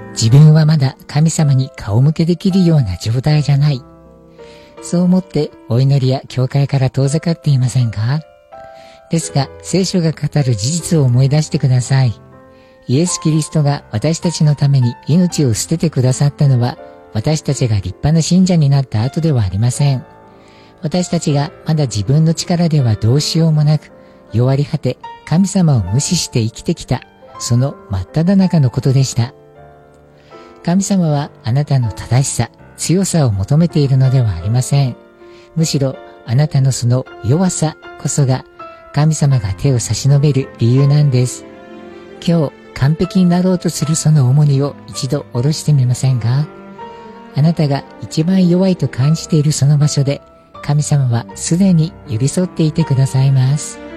自分はまだ神様に顔向けできるような状態じゃない。そう思ってお祈りや教会から遠ざかっていませんか？ですが、聖書が語る事実を思い出してください。イエス・キリストが私たちのために命を捨ててくださったのは、私たちが立派な信者になった後ではありません。私たちがまだ自分の力ではどうしようもなく、弱り果て神様を無視して生きてきた、その真っ只中のことでした。神様はあなたの正しさ、強さを求めているのではありません。むしろあなたのその弱さこそが神様が手を差し伸べる理由なんです。今日完璧になろうとするその重荷を一度下ろしてみませんか？あなたが一番弱いと感じているその場所で、神様はすでに寄り添っていてくださいます。